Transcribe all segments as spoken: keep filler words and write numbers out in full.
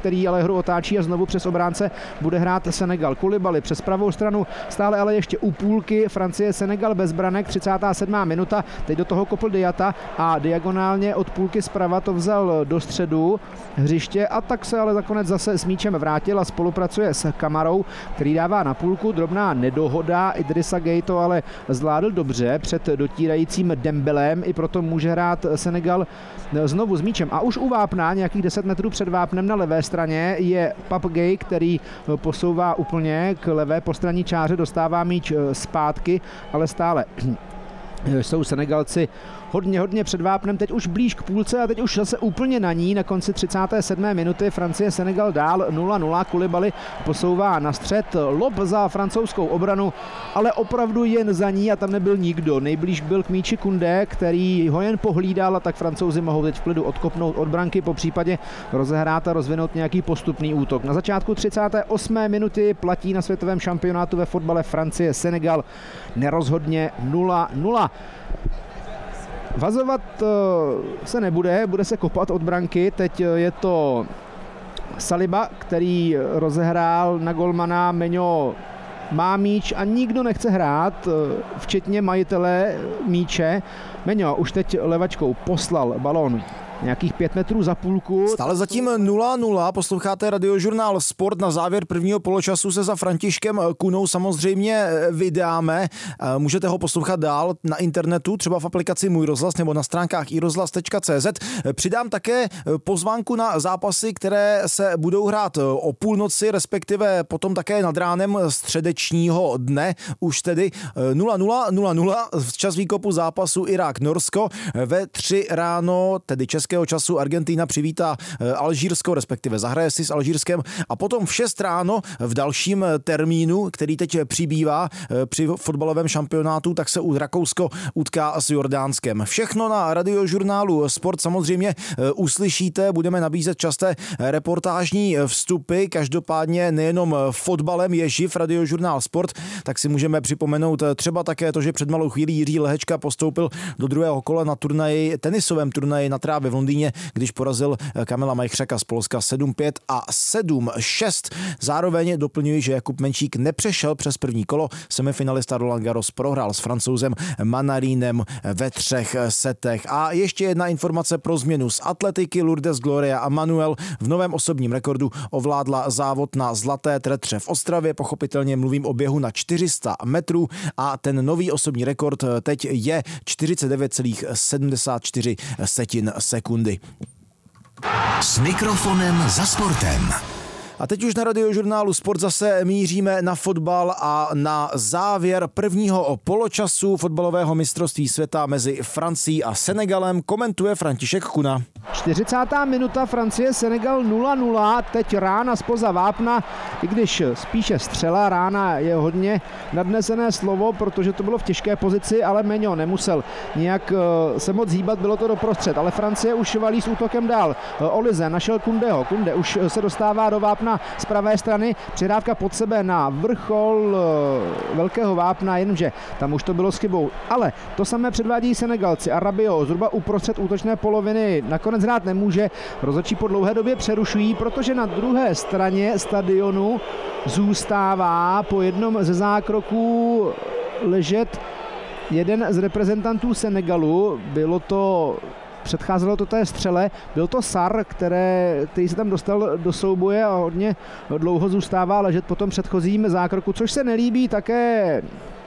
který ale hru otáčí a znovu přes obránce bude hrát Senegal. Koulibaly přes pravou stranu, stále ale ještě u půlky Francie, Senegal bez branek, třicátá sedmá minuta, teď do toho kopl Diata a diagonálně od půlky zprava to vzal do středu hřiště a tak se ale nakonec zase s míčem vrátil a spolupracuje s Kamarou, který dává na půlku, drobná nedohoda, Idrissa Gueye to ale zvládl dobře před dotírajícím Dembelem, i proto může hrát Senegal znovu s míčem. A už u vápna, nějakých deset metrů před vápnem na levé straně, je Pape Gueye, který posouvá úplně k levé postranní čáře, dostává míč zpátky, ale stále jsou Senegalci hodně, hodně před vápnem, teď už blíž k půlce a teď už zase úplně na ní, na konci třicáté sedmé minuty Francie, Senegal dál nula nula, Koulibaly posouvá na střed, lob za francouzskou obranu, ale opravdu jen za ní a tam nebyl nikdo. Nejblíž byl k míči Koundé, který ho jen pohlídal a tak Francouzi mohou teď v klidu odkopnout od branky, po případě rozehrát a rozvinout nějaký postupný útok. Na začátku třicáté osmé minuty platí na světovém šampionátu ve fotbale Francie, Senegal nerozhodně nula nula. Vazovat se nebude, bude se kopat od branky, teď je to Saliba, který rozehrál na golmana, Meňo má míč a nikdo nechce hrát, včetně majitele míče. Meňo už teď levačkou poslal balón nějakých pět metrů za půlku. Stále zatím nula nula, posloucháte Radiožurnál Sport, na závěr prvního poločasu se za Františkem Kunou samozřejmě vydáme. Můžete ho poslouchat dál na internetu, třeba v aplikaci Můj rozhlas nebo na stránkách i rozhlas tečka cé zet. Přidám také pozvánku na zápasy, které se budou hrát o půlnoci, respektive potom také nad ránem středečního dne, už tedy nula nula nula nula, včas výkopu zápasu Irák-Norsko, ve tři ráno, tedy české času Argentina přivítá Alžírsko, respektive zahraje si s Alžírskem a potom v šest ráno v dalším termínu, který teď přibývá při fotbalovém šampionátu, tak se u Rakousko utká s Jordánskem. Všechno na Radiožurnálu Sport samozřejmě uslyšíte, budeme nabízet časté reportážní vstupy, každopádně nejenom fotbalem je živ Radiožurnál Sport, tak si můžeme připomenout třeba také to, že před malou chvílí Jiří Lehečka postoupil do druhého kola na turnaji, tenisovém turnaji na trávě v Londýně, když porazil Kamila Majchřaka z Polska sedm pět a sedm šest. Zároveň doplňuji, že Jakub Menšík nepřešel přes první kolo. Semifinalista Roland Garros prohrál s Francouzem Manarínem ve třech setech. A ještě jedna informace pro změnu z atletiky. Lourdes Gloria a Manuel v novém osobním rekordu ovládla závod na zlaté tretře v Ostravě. Pochopitelně mluvím o běhu na čtyři sta metrů a ten nový osobní rekord teď je čtyřicet devět celá sedmdesát čtyři sekundy. S mikrofonem za sportem. A teď už na Radiožurnálu Sport zase míříme na fotbal a na závěr prvního poločasu fotbalového mistrovství světa mezi Francií a Senegalem komentuje František Kuna. čtyřicátá minuta, Francie, Senegal nula nula, teď rána zpoza vápna, i když spíše střela, rána je hodně nadnesené slovo, protože to bylo v těžké pozici, ale Meňo nemusel nějak se moc hýbat, bylo to doprostřed, ale Francie už valí s útokem dál. Olize našel Koundého, Koundé už se dostává do vápna z pravé strany, přihrávka pod sebe na vrchol velkého vápna, jenomže tam už to bylo s chybou. Ale to samé předvádí Senegalci a Rabiot zhruba uprostřed útočné poloviny nakonec hrát nemůže. Rozhodčí po dlouhé době přerušují, protože na druhé straně stadionu zůstává po jednom ze zákroků ležet jeden z reprezentantů Senegalu. Bylo to Předcházelo to té střele, byl to Sarr, které, který se tam dostal do souboje a hodně dlouho zůstává ležet po tom předchozím zákroku, což se nelíbí také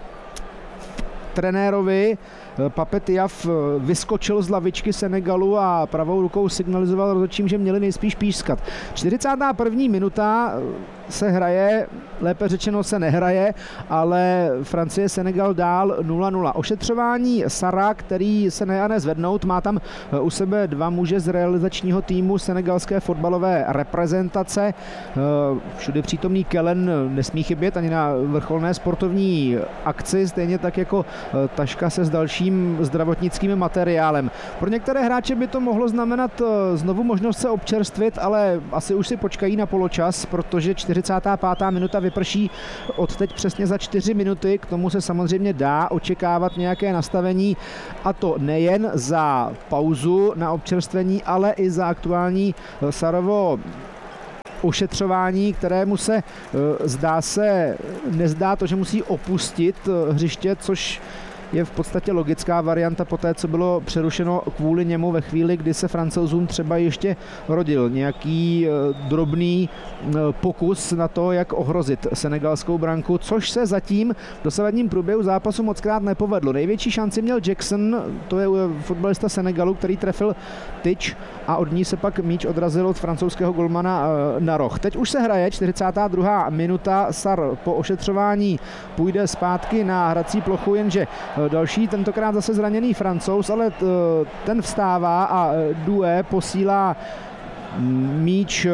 trenérovi. Pape Thiaw vyskočil z lavičky Senegalu a pravou rukou signalizoval rozhodčím, že měli nejspíš pískat. čtyřicátá první minuta se hraje, lépe řečeno se nehraje, ale Francie Senegal dál nula nula. Ošetřování Sarra, který se nejane zvednout, má tam u sebe dva muže z realizačního týmu senegalské fotbalové reprezentace. Všude přítomný Kellen nesmí chybět ani na vrcholné sportovní akci, stejně tak jako taška se s dalším zdravotnickým materiálem. Pro některé hráče by to mohlo znamenat znovu možnost se občerstvit, ale asi už si počkají na poločas, protože čtyřicátá pátá minuta vyprší od teď přesně za čtyři minuty. K tomu se samozřejmě dá očekávat nějaké nastavení, a to nejen za pauzu na občerstvení, ale i za aktuální Sarrovo ošetřování, kterému se zdá se, nezdá to, že musí opustit hřiště, což je v podstatě logická varianta po té, co bylo přerušeno kvůli němu ve chvíli, kdy se Francouzům třeba ještě rodil nějaký drobný pokus na to, jak ohrozit senegalskou branku, což se zatím v dosavadním průběhu zápasu mockrát nepovedlo. Největší šanci měl Jackson, to je fotbalista Senegalu, který trefil tyč a od ní se pak míč odrazil od francouzského golmana na roh. Teď už se hraje čtyřicátá druhá minuta, Sar po ošetřování půjde zpátky na hrací plochu, jenže další, tentokrát zase zraněný Francouz, ale ten vstává a Doué posílá míč,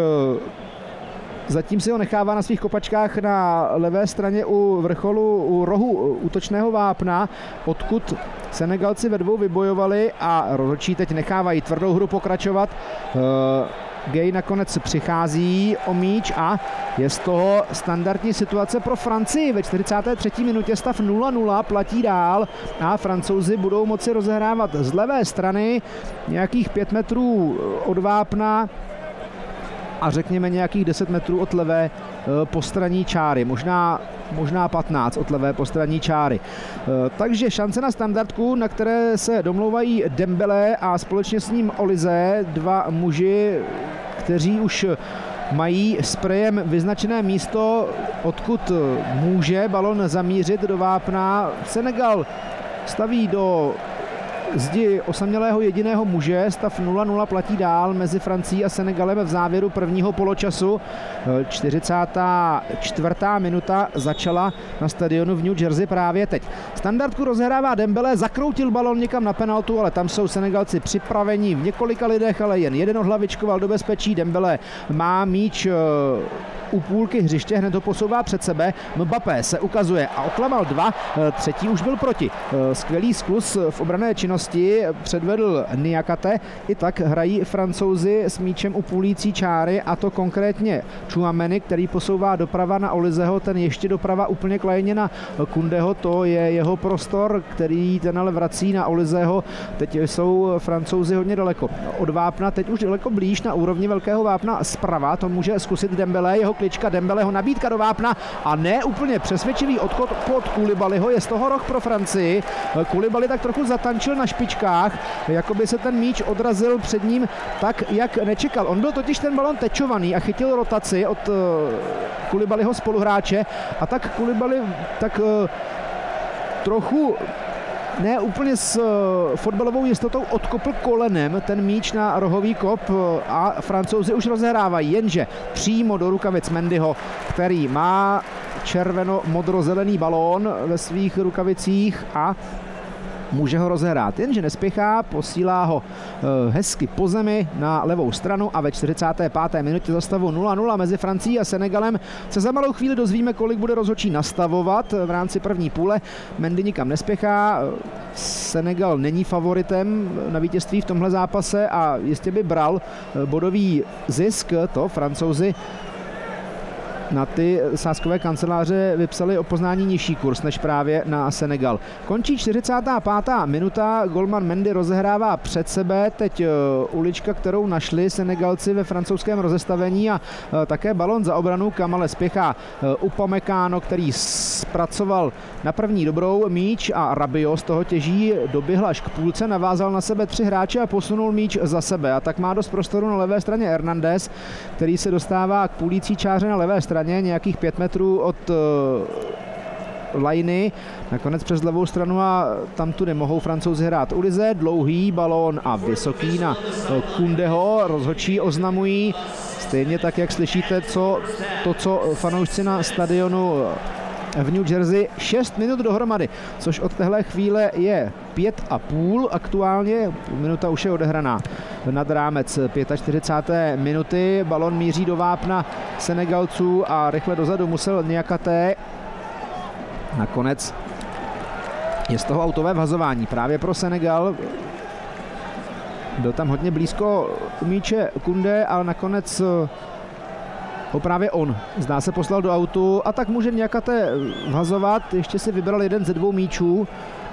zatím si ho nechává na svých kopačkách na levé straně u vrcholu, u rohu útočného vápna, odkud Senegalci ve dvou vybojovali a rozhodčí teď nechávají tvrdou hru pokračovat. Gay nakonec přichází o míč a je z toho standardní situace pro Francii. Ve čtyřicáté třetí minutě stav nula nula platí dál a Francouzi budou moci rozehrávat z levé strany nějakých pět metrů od vápna a řekněme nějakých deset metrů od levé postranní čáry, možná, možná patnáct od levé postranní čáry. Takže šance na standardku, na které se domlouvají Dembélé a společně s ním Olise, dva muži, kteří už mají sprejem vyznačené místo, odkud může balon zamířit do vápna. Senegal staví do zdi osamělého jediného muže, stav nula nula platí dál mezi Francií a Senegalem v závěru prvního poločasu. čtyřicátá čtvrtá minuta začala na stadionu v New Jersey právě teď. Standardku rozehrává Dembélé, zakroutil balon někam na penaltu, ale tam jsou Senegalci připraveni v několika lidech, ale jen jeden odhlavičkoval do bezpečí. Dembélé má míč u půlky hřiště, hned ho posouvá před sebe. Mbappé se ukazuje a oklamal dva, třetí už byl proti. Skvělý skluz v obranné činnosti předvedl Niakate. I tak hrají Francouzi s míčem u půlící čáry, a to konkrétně Tchouaméni, který posouvá doprava na Oliseho, ten ještě doprava úplně klajně na Koundého, to je jeho prostor, který ten ale vrací na Oliseho. Teď jsou Francouzi hodně daleko od vápna, teď už daleko blíž na úrovni velkého vápna zprava, to může zkusit Dembélé, jeho klička Dembéleho, nabídka do vápna a ne úplně přesvědčivý odchod pod Koulibalyho, je z toho roh pro Francii. Koulibaly tak trochu zatančil na špičkách, jako by se ten míč odrazil před ním tak, jak nečekal. On byl totiž ten balon tečovaný a chytil rotaci od Koulibalyho spoluhráče a tak Koulibaly tak trochu ne úplně s fotbalovou jistotou odkopl kolenem ten míč na rohový kop a Francouzi už rozehrávají, jenže přímo do rukavic Mendyho, který má červeno-modrozelený balón ve svých rukavicích a může ho rozehrát, jenže nespěchá, posílá ho e, hezky po zemi na levou stranu a ve čtyřicáté páté minutě za stavu nula nula mezi Francií a Senegalem se za malou chvíli dozvíme, kolik bude rozhodčí nastavovat v rámci první půle. Mendy nikam nespěchá, Senegal není favoritem na vítězství v tomhle zápase a jistě by bral bodový zisk, to Francouzi na ty sázkové kanceláře vypsali o poznání nižší kurz než právě na Senegal. Končí čtyřicátá pátá minuta, golman Mendy rozehrává před sebe, teď ulička, kterou našli Senegalci ve francouzském rozestavení a také balon za obranu, kam ale spěchá Upamecano, který zpracoval na první dobrou míč a Rabiot z toho těží, doběhl až k půlce, navázal na sebe tři hráče a posunul míč za sebe a tak má dost prostoru na levé straně Hernandez, který se dostává k půlící čáře na levé straně, nějakých pět metrů od uh, lajny, nakonec přes levou stranu a tam tu nemohou Francouzi hrát. Olise, dlouhý balón a vysoký na Koundého, rozhodčí oznamují stejně tak, jak slyšíte, co, to, co fanoušci na stadionu v New Jersey, šest minut dohromady, což od téhle chvíle je pět a půl aktuálně, minuta už je odehraná nad rámec čtyřicáté páté minuty, balon míří do vápna Senegalců a rychle dozadu musel Niakate. Nakonec je z toho autové vhazování právě pro Senegal. Byl tam hodně blízko míče Koundé, ale nakonec ho právě on, zdá se, poslal do autu a tak může Niakate vhazovat, ještě si vybral jeden ze dvou míčů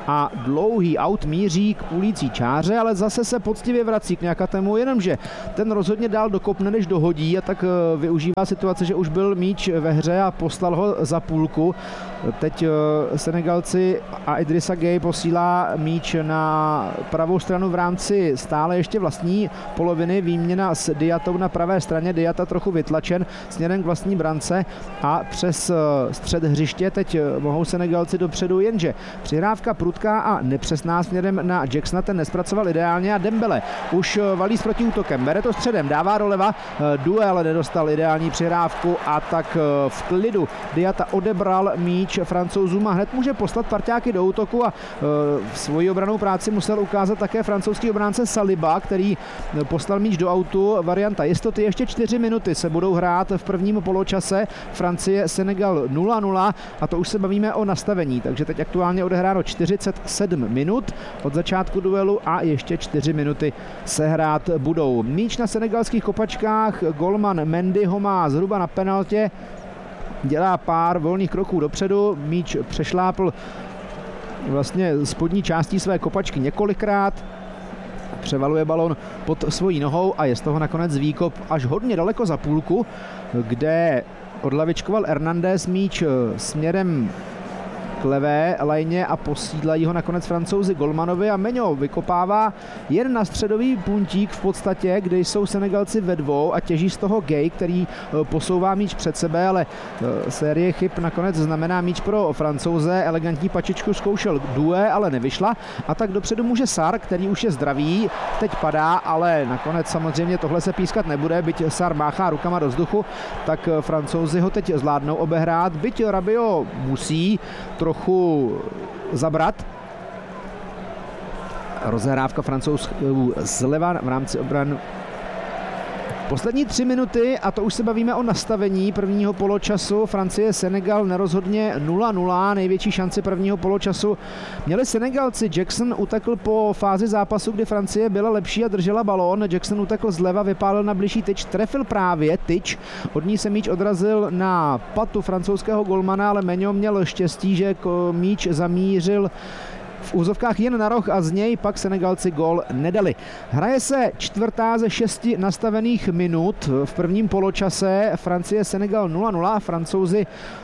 a dlouhý aut míří k půlící čáře, ale zase se poctivě vrací k nějakatému, jenomže ten rozhodně dál dokopne, než dohodí a tak využívá situace, že už byl míč ve hře a poslal ho za půlku. Teď Senegalci a Idrissa Gueye posílá míč na pravou stranu v rámci stále ještě vlastní poloviny, výměna s Diatou na pravé straně, Diata trochu vytlačen směrem k vlastní brance a přes střed hřiště teď mohou Senegalci dopředu, jenže přihrávka prudká a nepřesná směrem na Jacksona, ten nespracoval ideálně a Dembele už valí s protiútokem, bere to středem, dává doleva, Duel nedostal ideální přihrávku a tak v klidu Diata odebral míč Francouzům a hned může poslat parťáky do útoku a e, svoji obranou práci musel ukázat také francouzský obránce Saliba, který poslal míč do autu. Varianta jistoty, ještě čtyři minuty se budou hrát v prvním poločase. Francie, Senegal nula nula a to už se bavíme o nastavení, takže teď aktuálně odehráno čtyřicet sedm minut od začátku duelu a ještě čtyři minuty se hrát budou. Míč na senegalských kopačkách, golman Mendy ho má zhruba na penaltě, dělá pár volných kroků dopředu, míč přešlápl vlastně spodní částí své kopačky několikrát, převaluje balon pod svojí nohou a je z toho nakonec výkop až hodně daleko za půlku, kde odlavičkoval Hernandez míč směrem k levé lajně a posídlají ho nakonec Francouzi golmanovi a Meňo vykopává jen na středový puntík v podstatě, kde jsou Senegalci ve dvou a těží z toho Gueye, který posouvá míč před sebe, ale série chyb nakonec znamená míč pro Francouze. Elegantní pačičku zkoušel Doué, ale nevyšla a tak dopředu může Sarr, který už je zdravý, teď padá, ale nakonec samozřejmě tohle se pískat nebude, byť Sarr máchá rukama do vzduchu, tak Francouzi ho teď zvládnou obehrát, byť Rabiot musí trochu zabrat. Rozehrávka Francouzů zleva v rámci obran. Poslední tři minuty a to už se bavíme o nastavení prvního poločasu. Francie, Senegal nerozhodně nula nula. Největší šanci prvního poločasu měli Senegalci. Jackson utekl po fázi zápasu, kdy Francie byla lepší a držela balón. Jackson utekl zleva, vypálil na blížší tyč, trefil právě tyč. Od ní se míč odrazil na patu francouzského golmana, ale Meňo měl štěstí, že míč zamířil v úzovkách jen na roh a z něj pak Senegalci gól nedali. Hraje se čtvrtá ze šesti nastavených minut v prvním poločase. Francie, Senegal nula nula. Francouzi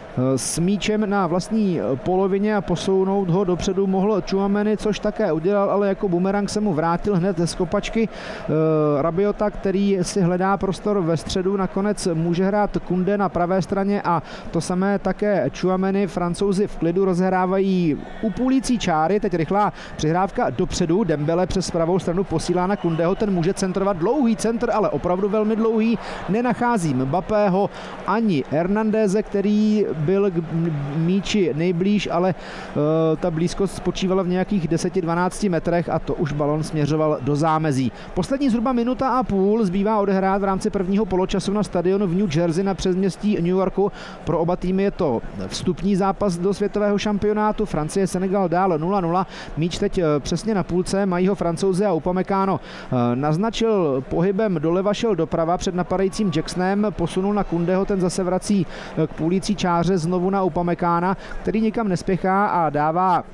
s míčem na vlastní polovině a posounout ho dopředu mohl Tchouaméni, což také udělal, ale jako bumerang se mu vrátil hned z kopačky Rabiota, který si hledá prostor ve středu. Nakonec může hrát Koundé na pravé straně a to samé také Tchouaméni. Francouzi v klidu rozehrávají u půlící čáry. Teď rychlá přihrávka dopředu. Dembele přes pravou stranu posílá na Koundého, ten může centrovat. Dlouhý centr, ale opravdu velmi dlouhý. Nenachází Mbappého ani Hernandeze, který byl k míči nejblíž, ale uh, ta blízkost spočívala v nějakých deset až dvanáct metrech a to už balon směřoval do zámezí. Poslední zhruba minuta a půl zbývá odehrát v rámci prvního poločasu na stadionu v New Jersey na předměstí New Yorku. Pro oba týmy je to vstupní zápas do světového šampionátu. Francie, Senegal dál nula nula. Míč teď přesně na půlce, mají ho Francouzi a Upamecano naznačil pohybem doleva, šel doprava před napadajícím Jacksonem, posunul na Koundého, ten zase vrací k půlící čáře znovu na Upamecana, který nikam nespěchá a dává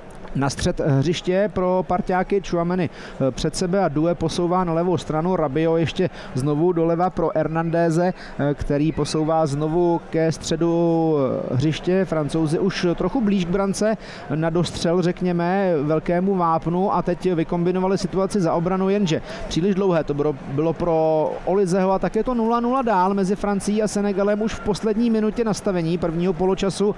na střed hřiště pro parťáky. Tchouaméni před sebe a Doué posouvá na levou stranu. Rabiot ještě znovu doleva pro Hernandeze, který posouvá znovu ke středu hřiště. Francouzi už trochu blíž k brance na dostřel, řekněme, velkému vápnu a teď vykombinovali situaci za obranu, jenže příliš dlouhé to bylo, bylo pro Olizeho a také to nula nula dál mezi Francií a Senegalem už v poslední minutě nastavení prvního poločasu,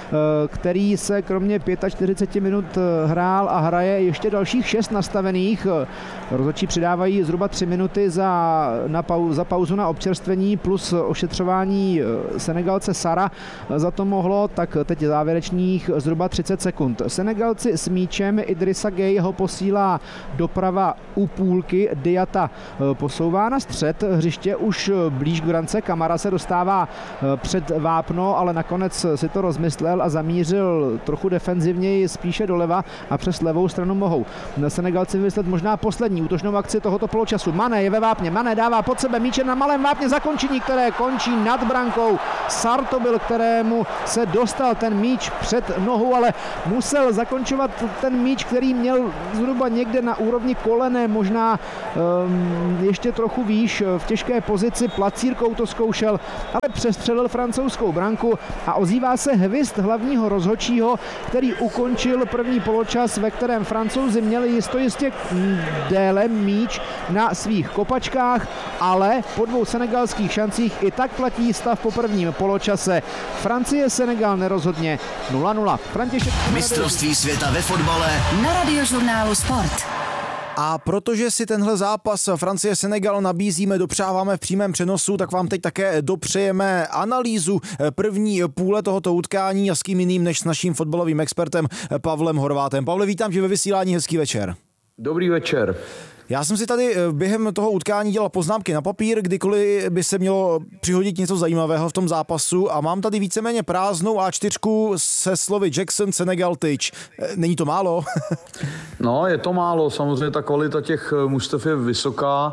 který se kromě čtyřicet pět minut hrál a hraje ještě dalších šest nastavených. Rozhodčí přidávají zhruba tři minuty za, na pau, za pauzu na občerstvení plus ošetřování Senegalce Sarra. Za to mohlo, tak teď závěrečných zhruba třicet sekund. Senegalci s míčem, Idrissa Gueye ho posílá doprava u půlky, Diata posouvá na střed hřiště už blíž k brance, Kamara se dostává před vápno, ale nakonec si to rozmyslel a zamířil trochu defenzivněji spíše doleva a přes levou stranu mohou Senegalci vymyslet možná poslední útočnou akci tohoto poločasu. Mané je ve vápně, Mané dává pod sebe míče na malém vápně, zakončení, které končí nad brankou Sarr to byl, kterému se dostal ten míč před nohu, ale musel zakončovat ten míč, který měl zhruba někde na úrovni kolene, možná um, ještě trochu výš, v těžké pozici, placírkou to zkoušel, ale přestřelil francouzskou branku a ozývá se hvist hlavního rozhodčího, který ukončil první poločas, ve kterém Francouzi měli jistojistě déle míč na svých kopačkách, ale po dvou senegalských šancích i tak platí stav po prvním poločase. Francie Senegal nerozhodně nula nula. František... Mistrovství světa ve fotbale na Radiožurnálu Sport. A protože si tenhle zápas Francie-Senegal nabízíme, dopřáváme v přímém přenosu, tak vám teď také dopřejeme analýzu první půle tohoto utkání a s kým jiným než s naším fotbalovým expertem Pavlem Horvátem. Pavle, vítám tě ve vysílání, hezký večer. Dobrý večer. Já jsem si tady během toho utkání dělal poznámky na papír, kdykoliv by se mělo přihodit něco zajímavého v tom zápasu a mám tady víceméně prázdnou á čtyři se slovy Jackson, Senegal, Tyč. Není to málo? No, je to málo. Samozřejmě ta kvalita těch mužstev je vysoká.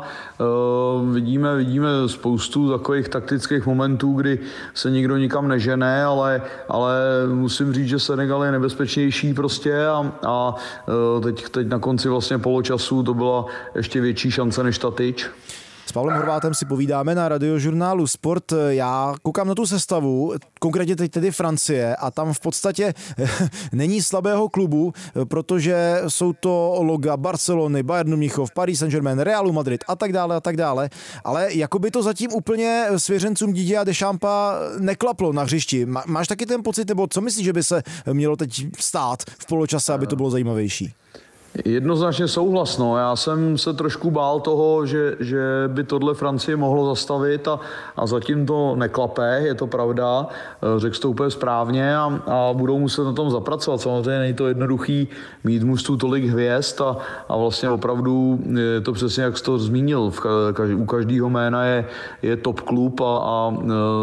E, vidíme, vidíme spoustu takových taktických momentů, kdy se nikdo nikam nežene, ale, ale musím říct, že Senegal je nebezpečnější prostě a, a teď, teď na konci vlastně poločasu to byla ještě větší šance než ta tyč. S Pavlem Horvátem si povídáme na Radiožurnálu Sport. Já koukám na tu sestavu, konkrétně teď tedy Francie, a tam v podstatě není slabého klubu, protože jsou to loga Barcelony, Bayernu Mnichov, Paris Saint-Germain, Realu Madrid a tak dále a tak dále. Ale jako by to zatím úplně svěřencům Didiera Deschampa neklaplo na hřišti. Máš taky ten pocit, nebo co myslíš, že by se mělo teď stát v poločase, aby to bylo zajímavější? Jednoznačně souhlasno. Já jsem se trošku bál toho, že, že by tohle Francie mohlo zastavit a, a zatím to neklape, je to pravda. Řekl to úplně správně a, a budou muset na tom zapracovat. Samozřejmě není to jednoduchý mít mužstvu tolik hvězd a, a vlastně opravdu je to přesně, jak jsi to zmínil. V kaž, u každého jména je, je top klub a, a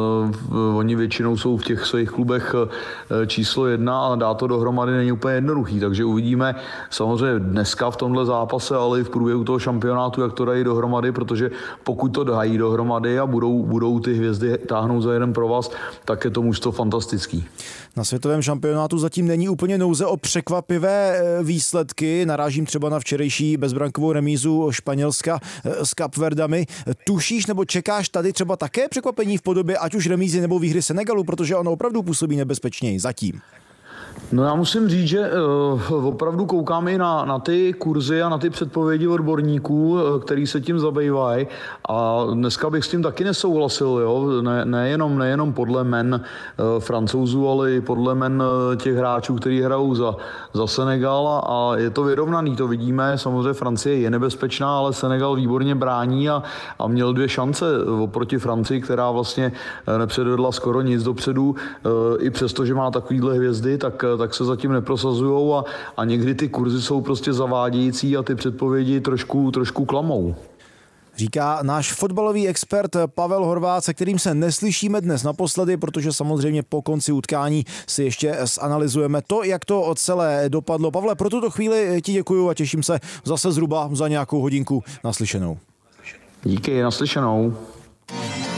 e, oni většinou jsou v těch svých klubech e, číslo jedna a dá to dohromady není úplně jednoduchý. Takže uvidíme samozřejmě dneska v tomhle zápase, ale i v průběhu toho šampionátu, jak to dají dohromady, protože pokud to dají dohromady a budou, budou ty hvězdy táhnout za jeden provaz, tak je to mužstvo fantastický. Na světovém šampionátu zatím není úplně nouze o překvapivé výsledky. Narážím třeba na včerejší bezbrankovou remízu Španělska s Kapverdami. Tušíš nebo čekáš tady třeba také překvapení v podobě ať už remízy nebo výhry Senegalu, protože ono opravdu působí nebezpečněji zatím? No já musím říct, že uh, opravdu koukám i na, na ty kurzy a na ty předpovědi odborníků, uh, který se tím zabývají a dneska bych s tím taky nesouhlasil, jo? Ne, nejenom, nejenom podle men uh, Francouzů, ale i podle men uh, těch hráčů, kteří hrajou za, za Senegal a, a je to vyrovnaný, to vidíme, samozřejmě Francie je nebezpečná, ale Senegal výborně brání a, a měl dvě šance oproti Francii, která vlastně nepředvedla skoro nic dopředu, uh, i přesto, že má takovýhle hvězdy, tak tak se zatím neprosazujou a, a někdy ty kurzy jsou prostě zavádějící a ty předpovědi trošku, trošku klamou. Říká náš fotbalový expert Pavel Horvát, se kterým se neslyšíme dnes naposledy, protože samozřejmě po konci utkání si ještě zanalyzujeme to, jak to celé dopadlo. Pavle, pro tuto chvíli ti děkuju a těším se zase zhruba za nějakou hodinku naslyšenou. Díky, naslyšenou.